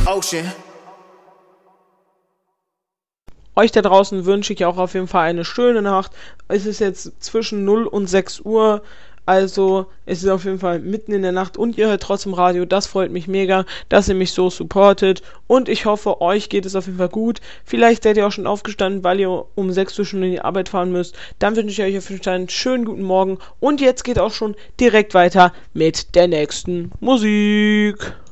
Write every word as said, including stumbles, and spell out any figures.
ocean. Euch da draußen wünsche ich auch auf jeden Fall eine schöne Nacht. Es ist jetzt zwischen null und sechs Uhr. Also es ist auf jeden Fall mitten in der Nacht und ihr hört trotzdem Radio. Das freut mich mega, dass ihr mich so supportet. Und ich hoffe, euch geht es auf jeden Fall gut. Vielleicht seid ihr auch schon aufgestanden, weil ihr um sechs Uhr schon in die Arbeit fahren müsst. Dann wünsche ich euch auf jeden Fall einen schönen guten Morgen. Und jetzt geht auch schon direkt weiter mit der nächsten Musik.